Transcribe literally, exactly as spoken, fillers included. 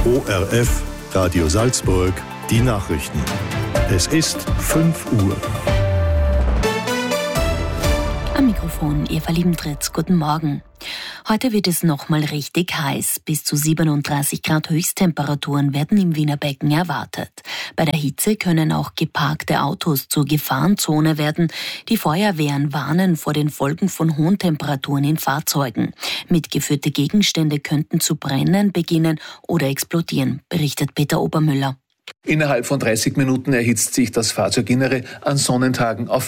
O R F, Radio Salzburg, die Nachrichten. Es ist fünf Uhr. Am Mikrofon Eva Liebendritz, guten Morgen. Heute wird es nochmal richtig heiß. Bis zu siebenunddreißig Grad Höchsttemperaturen werden im Wiener Becken erwartet. Bei der Hitze können auch geparkte Autos zur Gefahrenzone werden. Die Feuerwehren warnen vor den Folgen von hohen Temperaturen in Fahrzeugen. Mitgeführte Gegenstände könnten zu brennen beginnen oder explodieren, berichtet Peter Obermüller. Innerhalb von dreißig Minuten erhitzt sich das Fahrzeuginnere an Sonnentagen auf